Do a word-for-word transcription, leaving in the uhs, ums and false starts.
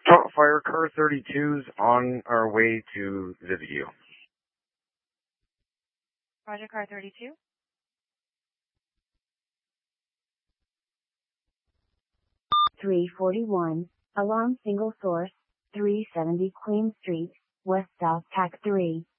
Top Fire Car thirty-two's on our way to visit you. Roger, Car thirty-two. three forty-one, alarm single source, three seventy Queen Street, West South Tac three.